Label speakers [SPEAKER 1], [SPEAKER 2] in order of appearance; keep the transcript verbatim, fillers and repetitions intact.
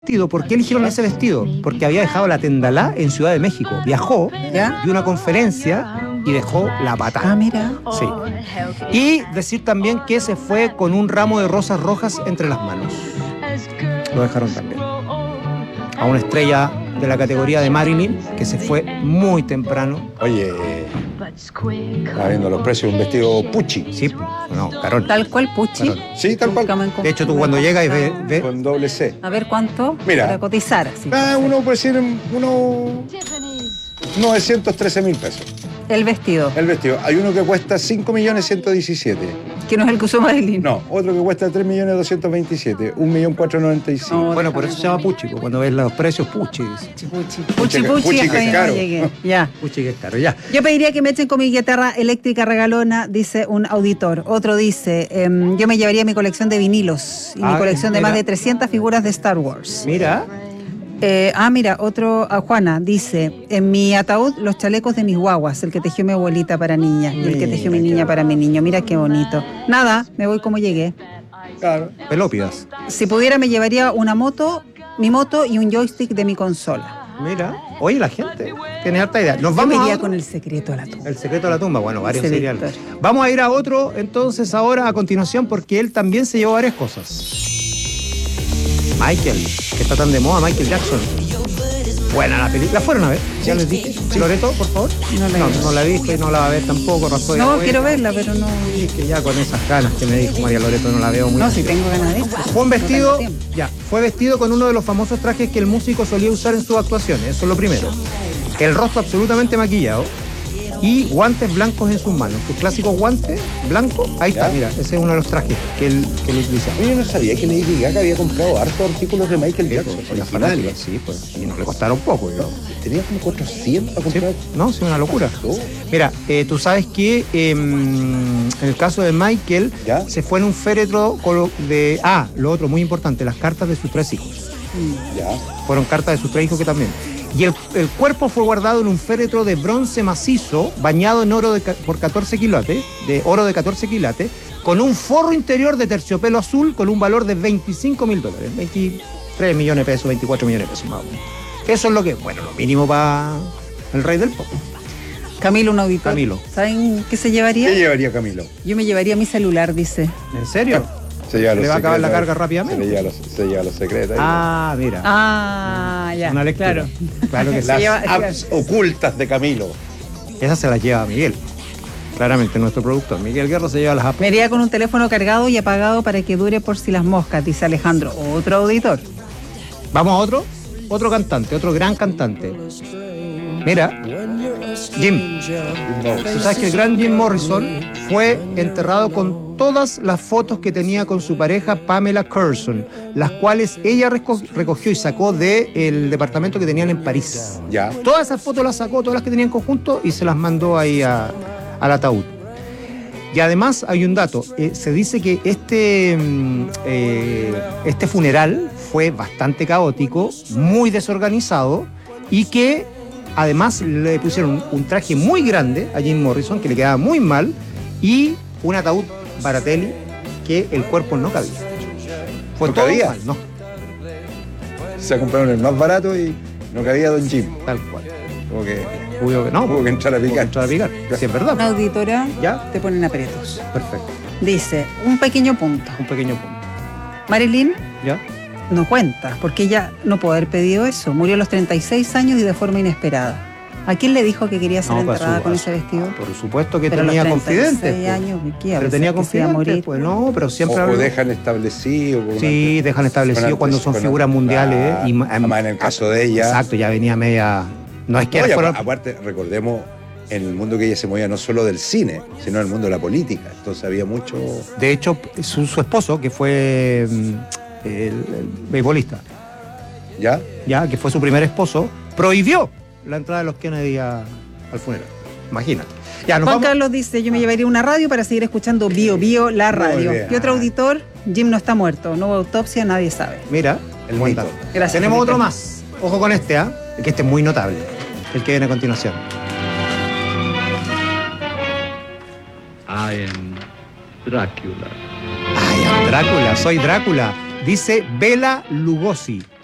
[SPEAKER 1] vestido. ¿Por qué eligieron ese vestido? Porque había dejado la tendalá en Ciudad de México. Viajó,
[SPEAKER 2] ¿Ya?
[SPEAKER 1] dio una conferencia y dejó la pata.
[SPEAKER 2] Ah, mira.
[SPEAKER 1] Sí. Y decir también que se fue con un ramo de rosas rojas entre las manos. Lo dejaron también. A una estrella de la categoría de Marilyn, que se fue muy temprano.
[SPEAKER 3] Oye, estaba viendo los precios de un vestido Pucci.
[SPEAKER 1] Sí, no, Carol.
[SPEAKER 2] Tal cual, Pucci.
[SPEAKER 1] Carol.
[SPEAKER 3] Sí, tal cual.
[SPEAKER 1] De hecho, tú cuando llegas y ves... Ve,
[SPEAKER 3] Con doble C.
[SPEAKER 2] A ver cuánto.
[SPEAKER 3] Mira.
[SPEAKER 2] Para cotizar. Así.
[SPEAKER 3] Ah, uno puede decir uno novecientos trece mil pesos.
[SPEAKER 2] El vestido,
[SPEAKER 3] El vestido. Hay uno que cuesta cinco millones ciento diecisiete.
[SPEAKER 2] que no es el que usó Marilyn.
[SPEAKER 3] No, otro que cuesta tres millones doscientos veintisiete. un millón cuatrocientos noventa y cinco.
[SPEAKER 2] No,
[SPEAKER 1] bueno, por eso se llama Pucci, pues, cuando ves los precios, Pucci.
[SPEAKER 2] Pucci, Pucci,
[SPEAKER 3] Pucci,
[SPEAKER 2] Pucci,
[SPEAKER 3] Pucci,
[SPEAKER 2] hasta
[SPEAKER 3] que
[SPEAKER 2] ahí
[SPEAKER 3] es
[SPEAKER 2] no
[SPEAKER 3] caro.
[SPEAKER 2] llegué. Ya.
[SPEAKER 1] Pucci que es caro, ya.
[SPEAKER 2] Yo pediría que me echen con mi guitarra eléctrica regalona, dice un auditor. Otro dice, em, yo me llevaría mi colección de vinilos y
[SPEAKER 1] Ah,
[SPEAKER 2] mi colección de
[SPEAKER 1] mira.
[SPEAKER 2] más de trescientas figuras de Star Wars.
[SPEAKER 1] Mira,
[SPEAKER 2] Eh, ah, mira, otro, a Juana, dice, en mi ataúd los chalecos de mis guaguas, el que tejió mi abuelita para niña y el que tejió mi
[SPEAKER 3] Mira,
[SPEAKER 2] niña
[SPEAKER 3] qué
[SPEAKER 2] para mi niño. Mira qué bonito. Nada, me voy como llegué.
[SPEAKER 3] Claro.
[SPEAKER 1] pelópidas.
[SPEAKER 2] Si pudiera me llevaría una moto, mi moto y un joystick de mi consola.
[SPEAKER 1] Mira, oye, la gente tiene harta idea. Nos
[SPEAKER 2] Yo me
[SPEAKER 1] vamos a
[SPEAKER 2] iría
[SPEAKER 1] otro.
[SPEAKER 2] con el secreto a la tumba.
[SPEAKER 1] El secreto de la tumba, bueno, varios
[SPEAKER 2] Ese
[SPEAKER 1] seriales.
[SPEAKER 2] Víctor.
[SPEAKER 1] Vamos a ir a otro, entonces, ahora a continuación, porque él también se llevó varias cosas. Michael, que está tan de moda, Michael Jackson. Buena la película. ¿La fueron a ver? Ya les dije. Loreto, por favor.
[SPEAKER 2] No la he
[SPEAKER 1] no,
[SPEAKER 2] visto.
[SPEAKER 1] no la he visto y no la va a ver tampoco. Razón de
[SPEAKER 2] No,
[SPEAKER 1] abuela.
[SPEAKER 2] quiero verla, pero no.
[SPEAKER 1] Sí, es que ya con esas ganas que me dijo María Loreto no la veo muy
[SPEAKER 2] No,
[SPEAKER 1] bien.
[SPEAKER 2] si tengo ganas de eso.
[SPEAKER 1] Fue un
[SPEAKER 2] No
[SPEAKER 1] vestido,
[SPEAKER 2] tengo tiempo.
[SPEAKER 1] ya, fue vestido con uno de los famosos trajes que el músico solía usar en sus actuaciones, eso es lo primero. El rostro absolutamente maquillado y guantes blancos en sus manos, sus clásicos guantes blancos, ahí está,
[SPEAKER 3] ¿Ya?
[SPEAKER 1] mira, ese es uno de los trajes que él, que él utilizaba.
[SPEAKER 3] Oye, yo no sabía que Lady Gaga había comprado hartos artículos de Michael
[SPEAKER 1] Sí,
[SPEAKER 3] Jackson.
[SPEAKER 1] pues, la fanática,
[SPEAKER 3] originales.
[SPEAKER 1] sí, pues, y no le costaron poco, yo.
[SPEAKER 3] Tenía como cuatrocientos para
[SPEAKER 1] Sí,
[SPEAKER 3] comprar.
[SPEAKER 1] no, sí, una locura.
[SPEAKER 3] Oh.
[SPEAKER 1] Mira, eh, tú sabes que eh, en el caso de Michael,
[SPEAKER 3] ¿Ya?
[SPEAKER 1] se fue en un féretro con lo de... Ah, lo otro, muy importante, las cartas de sus tres hijos.
[SPEAKER 3] Ya.
[SPEAKER 1] Fueron cartas de sus tres hijos que también. Y el, el cuerpo fue guardado en un féretro de bronce macizo, bañado en oro de, ca- por catorce quilates, de oro de catorce quilates, con un forro interior de terciopelo azul con un valor de veinticinco mil dólares. veintitrés millones de pesos, veinticuatro millones de pesos más o menos. Eso es lo que, bueno, lo mínimo para el rey del pop.
[SPEAKER 2] Camilo, un auditor.
[SPEAKER 1] Camilo.
[SPEAKER 2] ¿Saben qué se
[SPEAKER 3] ¿Qué
[SPEAKER 2] llevaría?
[SPEAKER 3] llevaría Camilo?
[SPEAKER 2] Yo me llevaría mi celular, dice.
[SPEAKER 1] ¿En serio?
[SPEAKER 3] Se lleva
[SPEAKER 1] Le
[SPEAKER 3] los
[SPEAKER 1] va a acabar la
[SPEAKER 3] secretos.
[SPEAKER 1] carga rápidamente.
[SPEAKER 3] Se le lleva los, se lleva los secretos. ahí.
[SPEAKER 1] Ah, mira.
[SPEAKER 2] Ah, ya.
[SPEAKER 1] Una lectura.
[SPEAKER 2] Claro.
[SPEAKER 1] Claro que sí.
[SPEAKER 3] Las
[SPEAKER 2] lleva-
[SPEAKER 3] apps ocultas de Camilo.
[SPEAKER 1] Esas se las lleva Miguel. Claramente, nuestro productor. Miguel Guerra se lleva las apps.
[SPEAKER 2] Me iría con un teléfono cargado y apagado para que dure por si las moscas, dice Alejandro. Otro auditor.
[SPEAKER 1] Vamos a otro, otro cantante, otro gran cantante. Mira, Jim. Tú sabes que el gran Jim Morrison fue enterrado con todas las fotos que tenía con su pareja Pamela Curson, las cuales ella reco- recogió y sacó del departamento que tenían en París.
[SPEAKER 3] Ya.
[SPEAKER 1] Todas esas fotos las sacó, todas las que tenían en conjunto, y se las mandó ahí a- al ataúd. Y además hay un dato, eh, se dice que este, mm, eh, este funeral fue bastante caótico, muy desorganizado, y que además le pusieron un, un traje muy grande a Jim Morrison, que le quedaba muy mal, y un ataúd Baratelli que el cuerpo no cabía. Fue
[SPEAKER 3] ¿No
[SPEAKER 1] todo
[SPEAKER 3] cabía?
[SPEAKER 1] mal, no,
[SPEAKER 3] Se compraron el más barato y no cabía Don Jim.
[SPEAKER 1] tal cual.
[SPEAKER 3] Como que
[SPEAKER 1] Hubo que, no,
[SPEAKER 3] Hubo que entrar a
[SPEAKER 1] hubo que
[SPEAKER 3] picar.
[SPEAKER 1] entrar a picar. Sí, es verdad.
[SPEAKER 2] Una auditora
[SPEAKER 1] Ya,
[SPEAKER 2] te ponen aprietos.
[SPEAKER 1] perfecto.
[SPEAKER 2] Dice, un pequeño punto.
[SPEAKER 1] Un pequeño punto.
[SPEAKER 2] Marilyn
[SPEAKER 1] ¿Ya?
[SPEAKER 2] no cuenta, porque ella no puede haber pedido eso. Murió a los treinta y seis años y de forma inesperada. ¿A quién le dijo que quería ser
[SPEAKER 1] No, pues,
[SPEAKER 2] enterrada
[SPEAKER 1] su-
[SPEAKER 2] con
[SPEAKER 1] a
[SPEAKER 2] ese
[SPEAKER 1] su-
[SPEAKER 2] vestido?
[SPEAKER 1] Por supuesto que
[SPEAKER 2] Pero a los
[SPEAKER 1] tenía
[SPEAKER 2] treinta y seis
[SPEAKER 1] confidentes. pues.
[SPEAKER 2] años, ¿qué iba a
[SPEAKER 1] Pero
[SPEAKER 2] pensar
[SPEAKER 1] tenía
[SPEAKER 2] que se iba a
[SPEAKER 1] confidentes,
[SPEAKER 2] morir?
[SPEAKER 1] pues no, pero siempre
[SPEAKER 3] o, o
[SPEAKER 1] habló-
[SPEAKER 3] dejan establecido. con
[SPEAKER 1] Sí,
[SPEAKER 3] una-
[SPEAKER 1] dejan establecido
[SPEAKER 3] con
[SPEAKER 1] cuando
[SPEAKER 3] antes-
[SPEAKER 1] son
[SPEAKER 3] con
[SPEAKER 1] figuras
[SPEAKER 3] antes-
[SPEAKER 1] mundiales. ¿eh?
[SPEAKER 3] Ah,
[SPEAKER 1] Y, em,
[SPEAKER 3] además, en el caso de ella.
[SPEAKER 1] Exacto, ya venía media. No es que
[SPEAKER 3] No, y
[SPEAKER 1] fuera-
[SPEAKER 3] apa- aparte, recordemos en el mundo que ella se movía no solo del cine, sino del mundo de la política. Entonces había mucho.
[SPEAKER 1] De hecho, su, su esposo, que fue mm, el, el beisbolista,
[SPEAKER 3] ¿Ya?
[SPEAKER 1] ya, que fue su primer esposo, prohibió la entrada de los Kennedy a- al funeral. Imagínate. Ya, nos
[SPEAKER 2] Juan
[SPEAKER 1] vamos.
[SPEAKER 2] Carlos dice, yo me llevaría una radio para seguir escuchando Bio Bio, la
[SPEAKER 3] Muy
[SPEAKER 2] radio.
[SPEAKER 3] bien.
[SPEAKER 2] Y otro auditor, Jim no está muerto, no hubo autopsia, nadie sabe.
[SPEAKER 1] Mira,
[SPEAKER 3] El
[SPEAKER 1] buen
[SPEAKER 3] mito.
[SPEAKER 1] dato.
[SPEAKER 2] Gracias,
[SPEAKER 1] Tenemos
[SPEAKER 2] Felipe.
[SPEAKER 1] otro más. Ojo con este, ¿ah? Que este es muy notable. El que viene a continuación.
[SPEAKER 4] I am Drácula.
[SPEAKER 1] Ay, am Drácula, soy Drácula. Dice Bela Lugosi.